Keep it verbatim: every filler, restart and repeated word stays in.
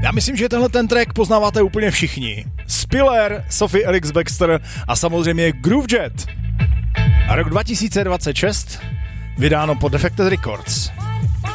Já myslím, že tenhle ten track poznáváte úplně všichni. Spiller, Sophie Elix Baxter a samozřejmě Groovejet. A rok dva tisíce dvacet šest vydáno pod Defected Records.